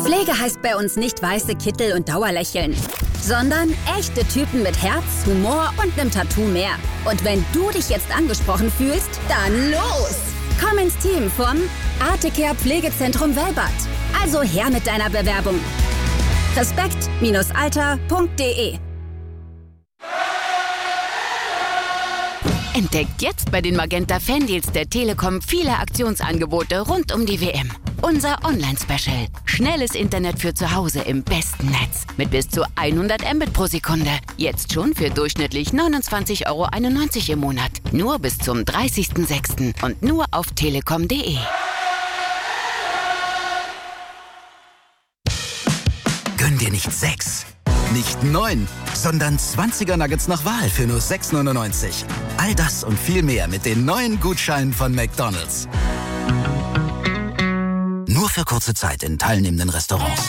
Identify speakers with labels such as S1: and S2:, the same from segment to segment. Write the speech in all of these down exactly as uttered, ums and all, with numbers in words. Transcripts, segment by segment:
S1: Pflege heißt bei uns nicht weiße Kittel und Dauerlächeln, sondern echte Typen mit Herz, Humor und einem Tattoo mehr. Und wenn du dich jetzt angesprochen fühlst, dann los! Komm ins Team vom Artecare Pflegezentrum Wellbad. Also her mit deiner Bewerbung. respekt Alter punkt de
S2: Entdeckt jetzt bei den Magenta Fandeals der Telekom viele Aktionsangebote rund um die W M. Unser Online-Special. Schnelles Internet für zu Hause im besten Netz. Mit bis zu hundert Mbit pro Sekunde. Jetzt schon für durchschnittlich neunundzwanzig Euro einundneunzig im Monat. Nur bis zum dreißigsten sechsten und nur auf telekom punkt de.
S3: Gönn dir nicht sechs, nicht neun, sondern zwanziger Nuggets nach Wahl für nur sechs neunundneunzig. All das und viel mehr mit den neuen Gutscheinen von McDonald's. Nur für kurze Zeit in teilnehmenden Restaurants.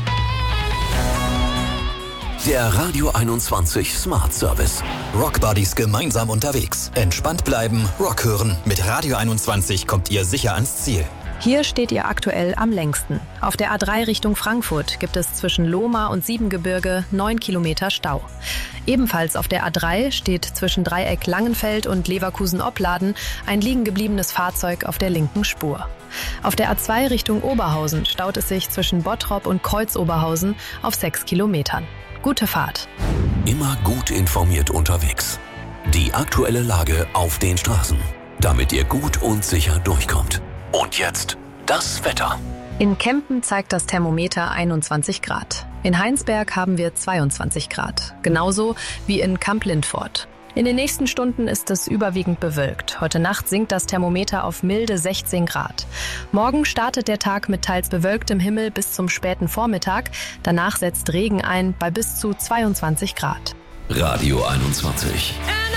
S4: Der Radio einundzwanzig Smart Service.
S5: Rock Buddies gemeinsam unterwegs. Entspannt bleiben, Rock hören. Mit Radio einundzwanzig kommt ihr sicher ans Ziel.
S6: Hier steht ihr aktuell am längsten. Auf der A drei Richtung Frankfurt gibt es zwischen Lohmar und Siebengebirge neun Kilometer Stau. Ebenfalls auf der A drei steht zwischen Dreieck Langenfeld und Leverkusen-Opladen ein liegen gebliebenes Fahrzeug auf der linken Spur. Auf der A zwei Richtung Oberhausen staut es sich zwischen Bottrop und Kreuz-Oberhausen auf sechs Kilometern. Gute Fahrt.
S4: Immer gut informiert unterwegs. Die aktuelle Lage auf den Straßen, damit ihr gut und sicher durchkommt. Und jetzt das Wetter.
S6: In Kempen zeigt das Thermometer einundzwanzig Grad. In Heinsberg haben wir zweiundzwanzig Grad. Genauso wie in Kamp-Lindfort. In den nächsten Stunden ist es überwiegend bewölkt. Heute Nacht sinkt das Thermometer auf milde sechzehn Grad. Morgen startet der Tag mit teils bewölktem Himmel bis zum späten Vormittag. Danach setzt Regen ein bei bis zu zweiundzwanzig Grad.
S4: Radio einundzwanzig.